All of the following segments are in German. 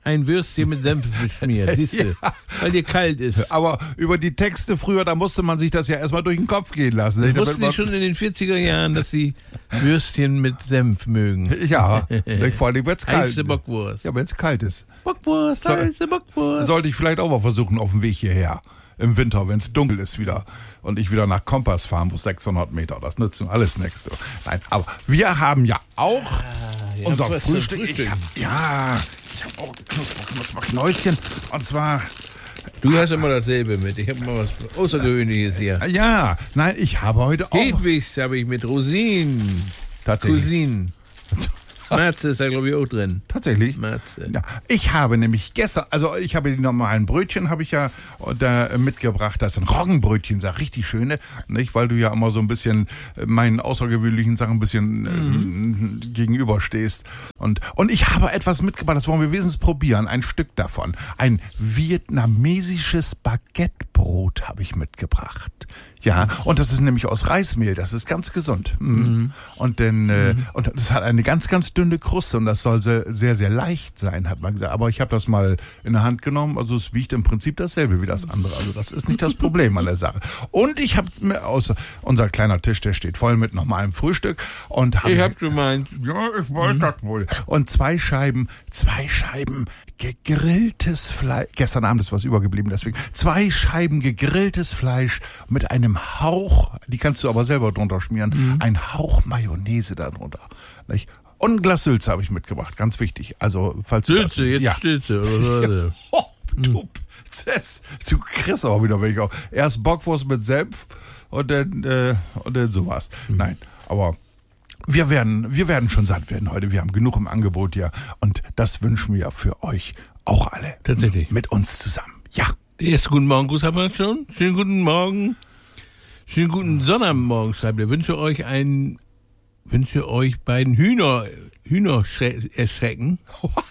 ein Würstchen mit Senf beschmiert, siehste, weil dir kalt ist. Aber über die Texte früher, da musste man sich das ja erstmal durch den Kopf gehen lassen. Das wussten die schon in den 40er Jahren, dass sie Würstchen mit Senf mögen. Ja, vor allem, wenn es kalt ist. Heiße Bockwurst. Ja, wenn es kalt ist. Bockwurst, heiße Bockwurst. Sollte ich vielleicht auch mal versuchen auf dem Weg hierher. Im Winter, wenn es dunkel ist wieder und ich wieder nach Kompass fahren muss, 600 Meter. Das nützt nun alles nichts. So. Nein, aber wir haben ja auch unser Frühstück. Ich habe auch Knusperknäuschen. Und zwar... Du hast immer dasselbe mit. Ich habe mal was Außergewöhnliches hier. Ja, nein, ich habe heute auch... Hedwigs habe ich mit Rosinen. Tatsächlich. Cousinen. Matze ist da, glaube ich, auch drin. Tatsächlich? Matze. Ja, ich habe nämlich gestern, also ich habe die normalen Brötchen habe ich ja da mitgebracht. Das sind Roggenbrötchen, sag richtig schöne, nicht? Weil du ja immer so ein bisschen meinen außergewöhnlichen Sachen ein bisschen gegenüberstehst. Und ich habe etwas mitgebracht, das wollen wir wenigstens probieren, ein Stück davon. Ein vietnamesisches Baguettebrot habe ich mitgebracht. Ja, und das ist nämlich aus Reismehl, das ist ganz gesund. Und und das hat eine ganz, ganz dünne Kruste und das soll sehr, sehr leicht sein, hat man gesagt. Aber ich habe das mal in der Hand genommen, also es wiegt im Prinzip dasselbe wie das andere. Also das ist nicht das Problem an der Sache. Und ich habe unser kleiner Tisch, der steht voll mit normalem Frühstück. Und ich hab gemeint. Ja, ich wollte das wohl. Und zwei Scheiben gegrilltes Fleisch. Gestern Abend ist was übergeblieben, deswegen. 2 Scheiben gegrilltes Fleisch mit einem Hauch, die kannst du aber selber drunter schmieren, ein Hauch Mayonnaise darunter. Nicht? Und ein Glas Sülze habe ich mitgebracht, ganz wichtig. Also, falls Sülze, du das, jetzt Sülze, oder? Du kriegst auch wieder welche. Erst Bockwurst mit Senf und dann sowas. Nein, aber wir werden schon satt werden heute. Wir haben genug im Angebot hier und das wünschen wir für euch auch alle. Tatsächlich. Mit uns zusammen. Ja. Der erste Guten Morgen Gruß haben wir schon. Schönen guten Morgen. Schönen guten Sonnabendmorgen, schreibt er. Wünsche euch beiden Hühner erschrecken.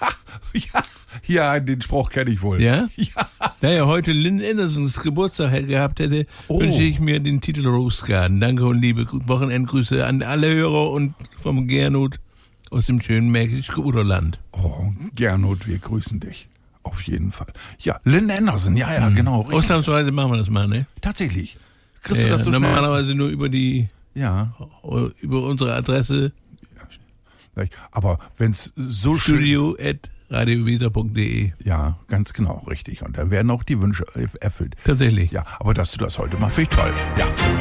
Ja, den Spruch kenne ich wohl. Ja? Ja. Da er heute Lynn Andersons Geburtstag gehabt hätte, wünsche ich mir den Titel Rose Garden. Danke und liebe Wochenendgrüße an alle Hörer und vom Gernot aus dem schönen Märkischen Uderland. Oh, Gernot, wir grüßen dich. Auf jeden Fall. Ja, Lynn Anderson, ja, genau. Richtig. Ausnahmsweise machen wir das mal, ne? Tatsächlich. Kriegst du das so normalerweise nur über über unsere Adresse. Ja. Aber wenn es so Studio@radioweser.de. Ja, ganz genau, richtig. Und dann werden auch die Wünsche erfüllt. Tatsächlich. Ja, aber dass du das heute machst, finde ich toll. Ja.